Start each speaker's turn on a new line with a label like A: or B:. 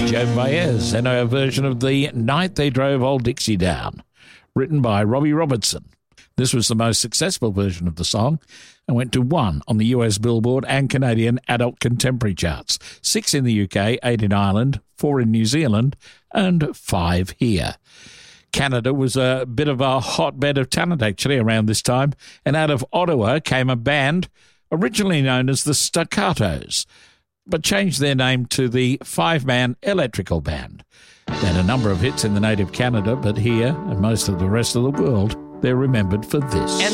A: Joan Baez and her version of The Night They Drove Old Dixie Down, written by Robbie Robertson. This was the most successful version of the song and went to 1 on the US Billboard and Canadian Adult Contemporary charts, 6 in the UK, 8 in Ireland, 4 in New Zealand, and 5 here. Canada was a bit of a hotbed of talent, actually, around this time, and out of Ottawa came a band originally known as the Staccatos, but changed their name to the Five-Man Electrical Band. They had a number of hits in the native Canada, but here, and most of the rest of the world, they're remembered for this.